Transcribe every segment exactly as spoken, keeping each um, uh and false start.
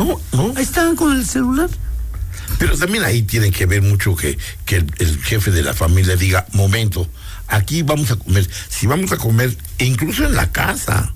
No, no. Ahí están con el celular. Pero también ahí tiene que ver mucho que, que el, el jefe de la familia diga, momento, aquí vamos a comer. Si vamos a comer, e incluso en la casa,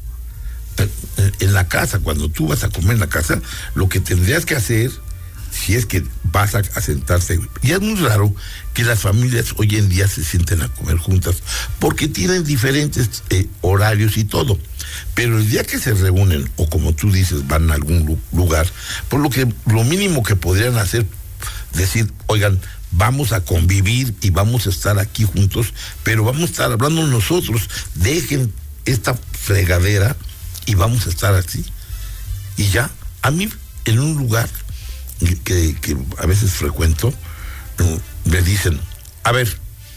en la casa, cuando tú vas a comer en la casa, lo que tendrías que hacer, si es que vas a, a sentarse, y es muy raro que las familias hoy en día se sienten a comer juntas, porque tienen diferentes eh, horarios y todo, pero el día que se reúnen, o como tú dices, van a algún lugar, por lo que lo mínimo que podrían hacer, decir, oigan, vamos a convivir y vamos a estar aquí juntos, pero vamos a estar hablando nosotros, dejen esta fregadera y vamos a estar así. Y ya, a mí, en un lugar que, que a veces frecuento, me dicen, a ver,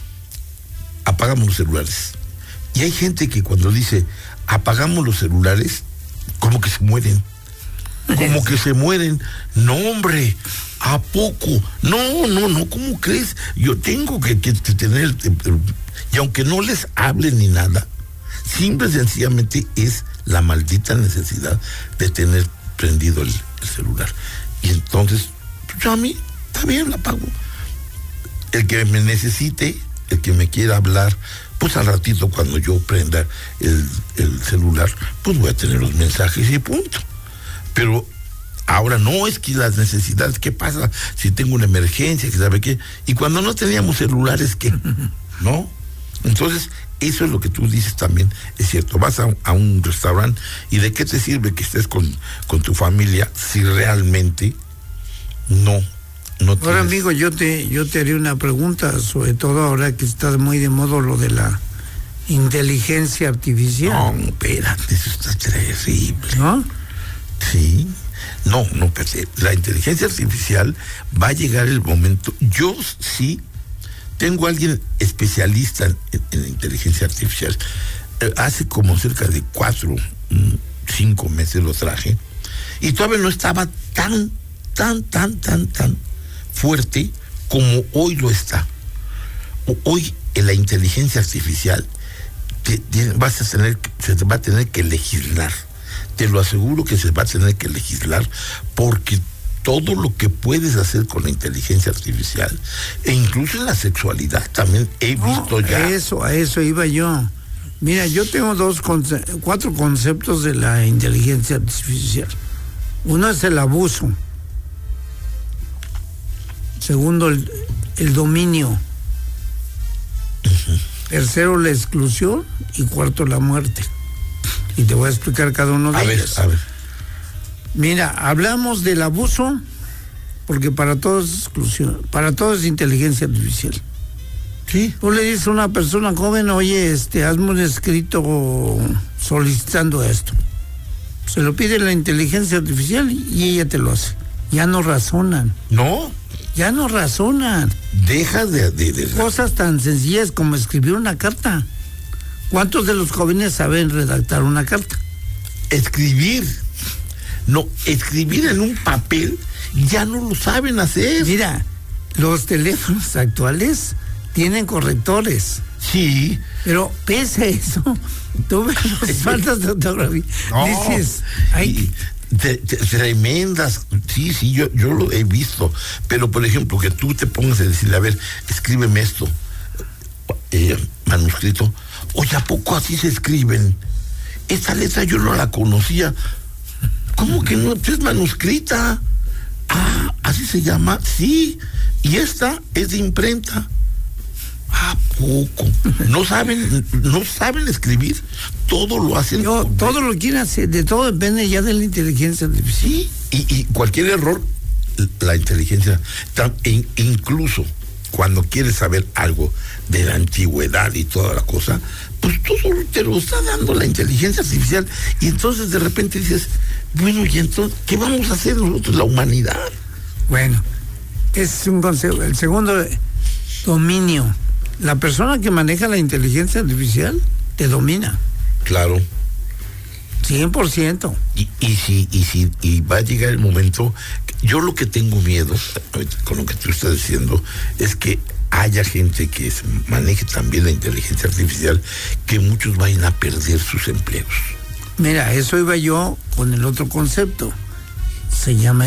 apagamos los celulares. Y hay gente que cuando dice, apagamos los celulares, como que se mueren. Como que se mueren. No, hombre, ¿a poco? No, no, no, ¿cómo crees? Yo tengo que, que, que tener, y aunque no les hable ni nada, simple y sencillamente es la maldita necesidad de tener prendido el, el celular. Y entonces, yo a mí, está bien, la apago. El que me necesite, el que me quiera hablar, pues al ratito cuando yo prenda el, el celular, pues voy a tener los mensajes y punto. Pero ahora no, es que las necesidades, ¿qué pasa si tengo una emergencia, que sabe qué? Y cuando no teníamos celulares, ¿qué? ¿No? Entonces, eso es lo que tú dices también, es cierto. Vas a, a un restaurante y ¿de qué te sirve que estés con, con tu familia si realmente no, no tienes? Ahora, amigo, yo te, yo te haría una pregunta, sobre todo ahora que está muy de moda lo de la inteligencia artificial. No, espérate, eso está terrible. ¿No? Sí, no, no, pero la inteligencia artificial va a llegar el momento. Yo sí tengo a alguien especialista en, en inteligencia artificial. Eh, hace como cerca de cuatro, cinco meses lo traje y todavía no estaba tan, tan, tan, tan, tan fuerte como hoy lo está. Hoy en la inteligencia artificial te, te, vas a tener, se te va a tener que legislar. Te lo aseguro que se va a tener que legislar, porque todo lo que puedes hacer con la inteligencia artificial, e incluso en la sexualidad también he visto no, ya. A eso, a eso iba yo. Mira, yo tengo dos, conce- cuatro conceptos de la inteligencia artificial. Uno es el abuso. Segundo, el, el dominio. Uh-huh. Tercero, la exclusión. Y cuarto, la muerte. Y te voy a explicar cada uno de a ellos. Ver, a ver. Mira, hablamos del abuso, porque para todos es exclusión, para todos es inteligencia artificial. Sí. Tú le dices a una persona joven, oye, este, hazme un escrito solicitando esto. Se lo pide la inteligencia artificial y ella te lo hace. Ya no razonan. No. Ya no razonan. Deja de, de, de... Cosas tan sencillas como escribir una carta. ¿Cuántos de los jóvenes saben redactar una carta? Escribir. No, escribir en un papel ya no lo saben hacer. Mira, los teléfonos actuales tienen correctores. Sí. Pero pese a eso, tú ves las faltas de ortografía. No, dices, ay, te, te, tremendas. Sí, sí, yo, yo lo he visto. Pero, por ejemplo, que tú te pongas a decirle, a ver, escríbeme esto. Eh, manuscrito. Oye, ¿a poco así se escriben? Esta letra yo no la conocía. ¿Cómo que no? Es manuscrita. Ah, así se llama. Sí. Y esta es de imprenta. ¿A poco? No saben, no saben escribir. Todo lo hacen. Yo, todo lo quieren hacer. De todo depende ya de la inteligencia artificial. Sí. Y, y cualquier error, la inteligencia, incluso cuando quieres saber algo de la antigüedad y toda la cosa, pues todo te lo está dando la inteligencia artificial. Y entonces de repente dices, bueno, ¿y entonces qué vamos a hacer nosotros, la humanidad? Bueno, es un consejo. El segundo, dominio. La persona que maneja la inteligencia artificial te domina. Claro. cien por ciento. Y, y si, y si, y va a llegar el momento, yo lo que tengo miedo, con lo que tú estás diciendo, es que haya gente que maneje también la inteligencia artificial, que muchos vayan a perder sus empleos. Mira, eso iba yo con el otro concepto. Se llama